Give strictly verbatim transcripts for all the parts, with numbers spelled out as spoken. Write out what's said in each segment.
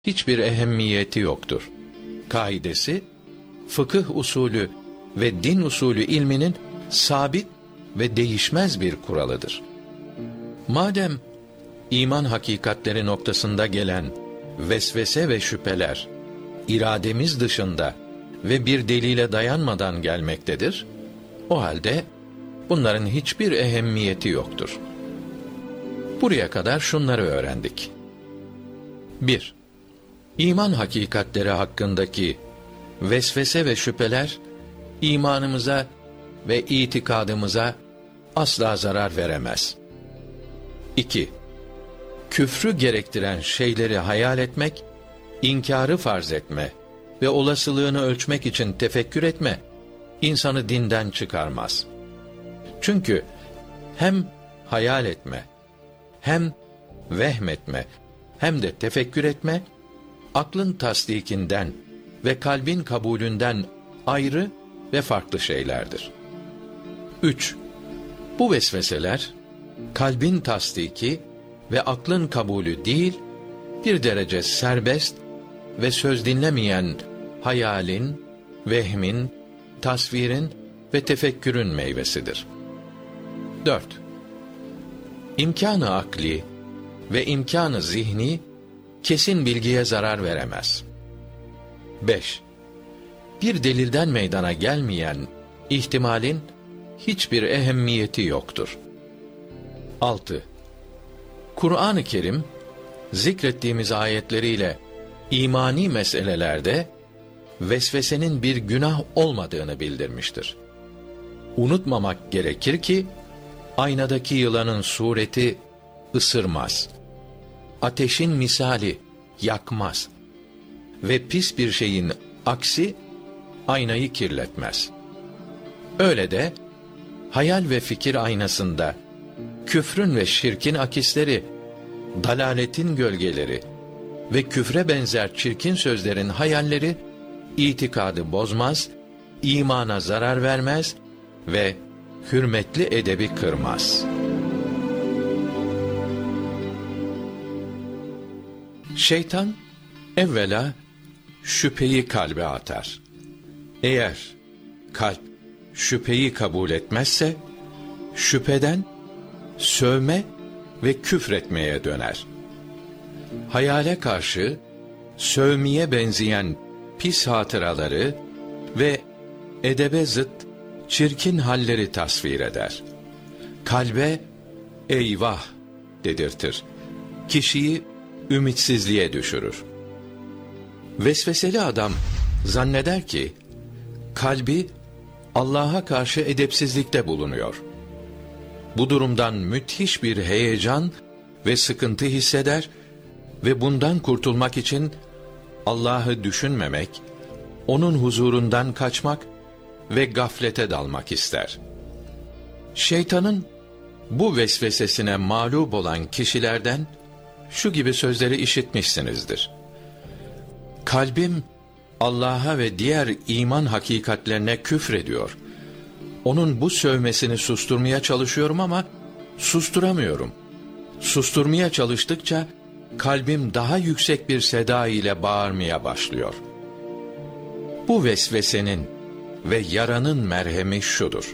hiçbir ehemmiyeti yoktur. Kaidesi, fıkıh usulü ve din usulü ilminin sabit ve değişmez bir kuralıdır. Madem iman hakikatleri noktasında gelen vesvese ve şüpheler, irademiz dışında ve bir delile dayanmadan gelmektedir, o halde bunların hiçbir ehemmiyeti yoktur. Buraya kadar şunları öğrendik. bir. İman hakikatleri hakkındaki vesvese ve şüpheler, imanımıza ve itikadımıza asla zarar veremez. iki. Küfrü gerektiren şeyleri hayal etmek, inkârı farz etme ve olasılığını ölçmek için tefekkür etme, insanı dinden çıkarmaz. Çünkü hem hayal etme, hem vehmetme, hem de tefekkür etme, aklın tasdikinden ve kalbin kabulünden ayrı ve farklı şeylerdir. üç. Bu vesveseler, kalbin tasdiki ve aklın kabulü değil, bir derece serbest ve söz dinlemeyen hayalin, vehmin, tasvirin ve tefekkürün meyvesidir. dört. İmkân-ı akli ve imkân-ı zihni, kesin bilgiye zarar veremez. beş. Bir delilden meydana gelmeyen ihtimalin hiçbir ehemmiyeti yoktur. altı. Kur'an-ı Kerim, zikrettiğimiz ayetleriyle imani meselelerde vesvesenin bir günah olmadığını bildirmiştir. Unutmamak gerekir ki, aynadaki yılanın sureti ısırmaz. Ateşin misali yakmaz. Ve pis bir şeyin aksi aynayı kirletmez. Öyle de hayal ve fikir aynasında küfrün ve şirkin akisleri, dalaletin gölgeleri ve küfre benzer çirkin sözlerin hayalleri itikadı bozmaz, imana zarar vermez ve hürmetli edebi kırmaz. Şeytan evvela şüpheyi kalbe atar. Eğer kalp şüpheyi kabul etmezse, şüpheden sövme ve küfretmeye döner. Hayale karşı sövmeye benzeyen pis hatıraları ve edebe zıt çirkin halleri tasvir eder. Kalbe eyvah dedirtir. Kişiyi ümitsizliğe düşürür. Vesveseli adam zanneder ki, kalbi Allah'a karşı edepsizlikte bulunuyor. Bu durumdan müthiş bir heyecan ve sıkıntı hisseder ve bundan kurtulmak için Allah'ı düşünmemek, onun huzurundan kaçmak ve gaflete dalmak ister. Şeytanın bu vesvesesine mağlup olan kişilerden şu gibi sözleri işitmişsinizdir. Kalbim Allah'a ve diğer iman hakikatlerine küfrediyor. Onun bu sövmesini susturmaya çalışıyorum ama susturamıyorum. Susturmaya çalıştıkça kalbim daha yüksek bir seda ile bağırmaya başlıyor. Bu vesvesenin ve yaranın merhemi şudur.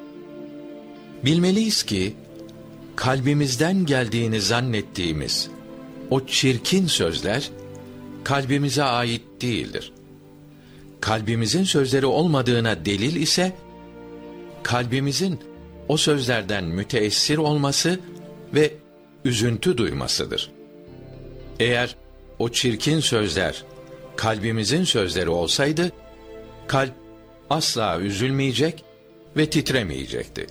Bilmeliyiz ki, kalbimizden geldiğini zannettiğimiz o çirkin sözler, kalbimize ait değildir. Kalbimizin sözleri olmadığına delil ise, kalbimizin o sözlerden müteessir olması ve üzüntü duymasıdır. Eğer o çirkin sözler kalbimizin sözleri olsaydı, kalp asla üzülmeyecek ve titremeyecekti.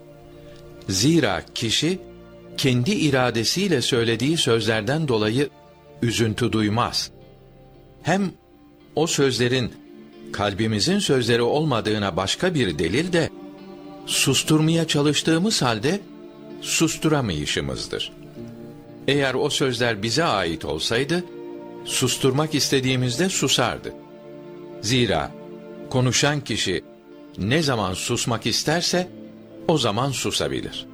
Zira kişi kendi iradesiyle söylediği sözlerden dolayı üzüntü duymaz. Hem o sözlerin kalbimizin sözleri olmadığına başka bir delil de, susturmaya çalıştığımız halde susturamayışımızdır. Eğer o sözler bize ait olsaydı, susturmak istediğimizde susardı. Zira konuşan kişi ne zaman susmak isterse, o zaman susabilir.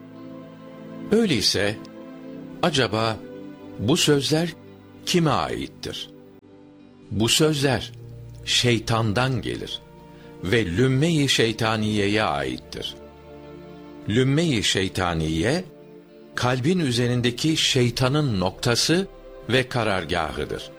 Öyleyse, acaba bu sözler kime aittir? Bu sözler şeytandan gelir ve lümme-i şeytaniyeye aittir. Lümme-i şeytaniye, kalbin üzerindeki şeytanın noktası ve karargâhıdır.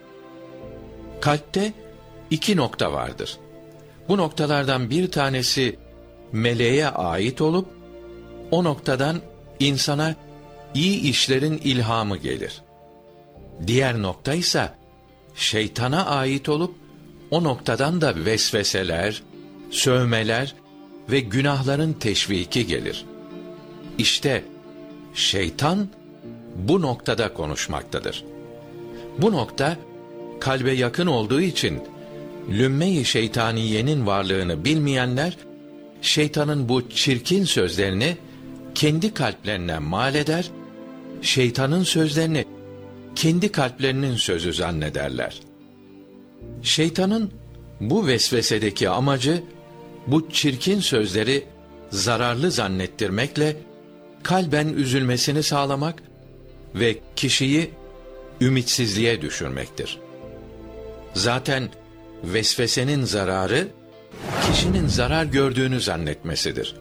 Kalpte iki nokta vardır. Bu noktalardan bir tanesi meleğe ait olup, o noktadan insana iyi işlerin ilhamı gelir. Diğer nokta ise şeytana ait olup, o noktadan da vesveseler, sövmeler ve günahların teşviki gelir. İşte şeytan bu noktada konuşmaktadır. Bu nokta kalbe yakın olduğu için lümme-i şeytaniyenin varlığını bilmeyenler şeytanın bu çirkin sözlerini kendi kalplerine mal eder, şeytanın sözlerini kendi kalplerinin sözü zannederler. Şeytanın bu vesvesedeki amacı, bu çirkin sözleri zararlı zannettirmekle kalben üzülmesini sağlamak ve kişiyi ümitsizliğe düşürmektir. Zaten vesvesenin zararı, kişinin zarar gördüğünü zannetmesidir.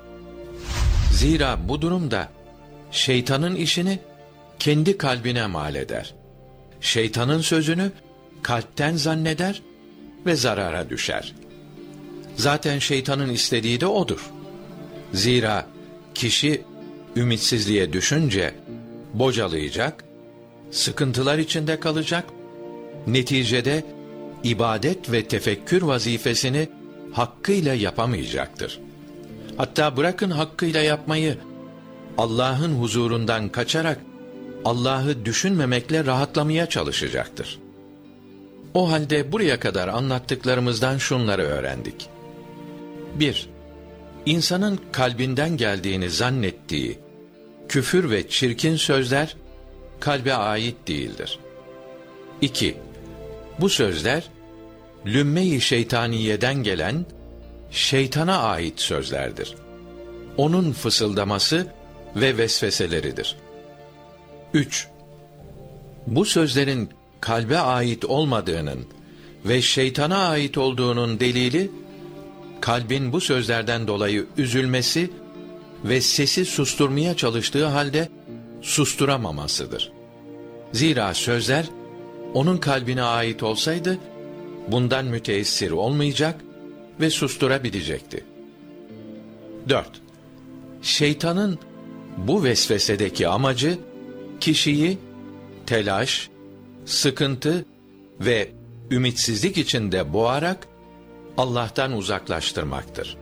Zira bu durumda şeytanın işini kendi kalbine mal eder. Şeytanın sözünü kalpten zanneder ve zarara düşer. Zaten şeytanın istediği de odur. Zira kişi ümitsizliğe düşünce bocalayacak, sıkıntılar içinde kalacak, neticede ibadet ve tefekkür vazifesini hakkıyla yapamayacaktır. Hatta bırakın hakkıyla yapmayı, Allah'ın huzurundan kaçarak Allah'ı düşünmemekle rahatlamaya çalışacaktır. O halde buraya kadar anlattıklarımızdan şunları öğrendik. bir. İnsanın kalbinden geldiğini zannettiği küfür ve çirkin sözler kalbe ait değildir. iki. Bu sözler lümme-i şeytaniyeden gelen şeytana ait sözlerdir. Onun fısıldaması ve vesveseleridir. üç. Bu sözlerin kalbe ait olmadığının ve şeytana ait olduğunun delili, kalbin bu sözlerden dolayı üzülmesi ve sesi susturmaya çalıştığı halde susturamamasıdır. Zira sözler onun kalbine ait olsaydı, bundan müteessir olmayacak ve susturabilecekti. dört. Şeytanın bu vesvesedeki amacı, kişiyi telaş, sıkıntı ve ümitsizlik içinde boğarak Allah'tan uzaklaştırmaktır.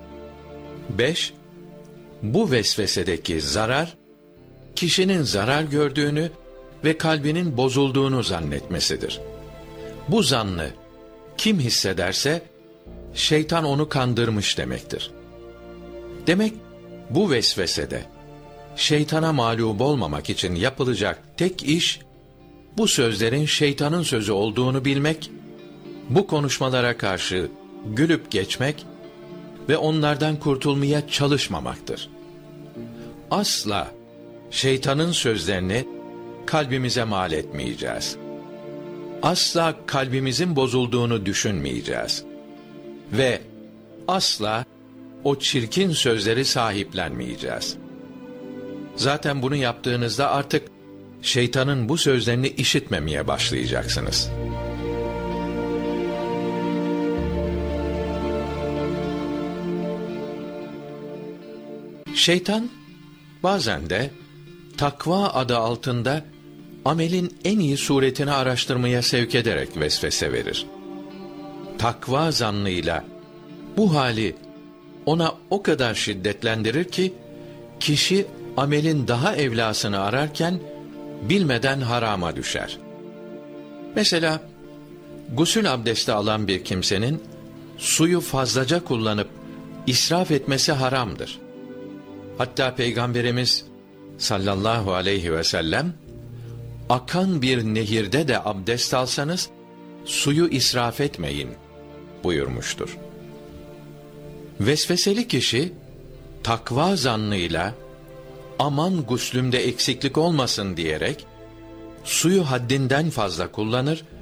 beş. Bu vesvesedeki zarar, kişinin zarar gördüğünü ve kalbinin bozulduğunu zannetmesidir. Bu zannı kim hissederse, şeytan onu kandırmış demektir. Demek bu vesvesede, şeytana mağlup olmamak için yapılacak tek iş, bu sözlerin şeytanın sözü olduğunu bilmek, bu konuşmalara karşı gülüp geçmek ve onlardan kurtulmaya çalışmamaktır. Asla şeytanın sözlerini kalbimize mal etmeyeceğiz. Asla kalbimizin bozulduğunu düşünmeyeceğiz. Ve asla o çirkin sözleri sahiplenmeyeceğiz. Zaten bunu yaptığınızda artık şeytanın bu sözlerini işitmemeye başlayacaksınız. Şeytan bazen de takva adı altında amelin en iyi suretini araştırmaya sevk ederek vesvese verir. Takva zannıyla bu hali ona o kadar şiddetlendirir ki, kişi amelin daha evlasını ararken bilmeden harama düşer. Mesela gusül abdesti alan bir kimsenin suyu fazlaca kullanıp israf etmesi haramdır. Hatta Peygamberimiz sallallahu aleyhi ve sellem, akan bir nehirde de abdest alsanız suyu israf etmeyin buyurmuştur. Vesveseli kişi takva zannıyla aman guslümde eksiklik olmasın diyerek suyu haddinden fazla kullanır